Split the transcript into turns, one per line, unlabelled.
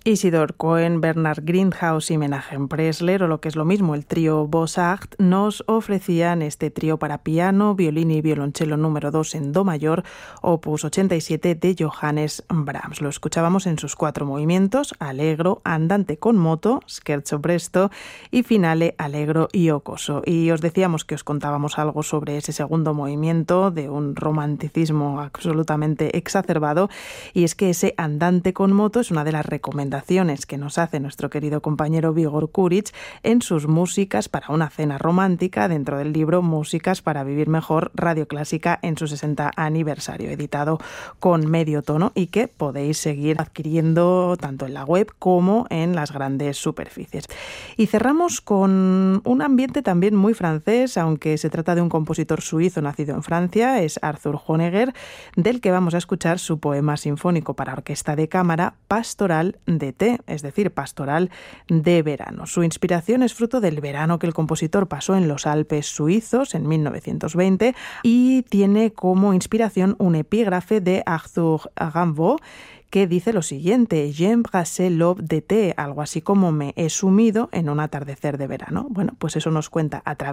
Isidor Cohen, Bernard Grindhaus y Menachem Pressler, o lo que es lo mismo, el trío Beaux-Arts, nos ofrecían este trío para piano, violín y violonchelo número 2 en do mayor, opus 87 de Johannes Brahms. Lo escuchábamos en sus 4 movimientos: allegro, andante con moto, scherzo presto y finale allegro y jocoso. Y os decíamos que os contábamos algo sobre ese segundo movimiento de un romanticismo absolutamente exacerbado, y es que ese andante con moto es una de las recomendaciones que nos hace nuestro querido compañero Vigor Kuric en sus músicas para una cena romántica, dentro del libro Músicas para vivir mejor, Radio Clásica en su 60 aniversario, editado con Medio Tono, y que podéis seguir adquiriendo tanto en la web como en las grandes superficies. Y cerramos con un ambiente también muy francés, aunque se trata de un compositor suizo nacido en Francia. Es Arthur Honegger, del que vamos a escuchar su poema sinfónico para orquesta de cámara, Pastoral d'été, es decir, pastoral de verano. Su inspiración es fruto del verano que el compositor pasó en los Alpes suizos en 1920, y tiene como inspiración un epígrafe de Arthur Rimbaud que dice lo siguiente: «J'embrasse l'aube d'été», algo así como me he sumido en un atardecer de verano. Bueno, pues eso nos cuenta a través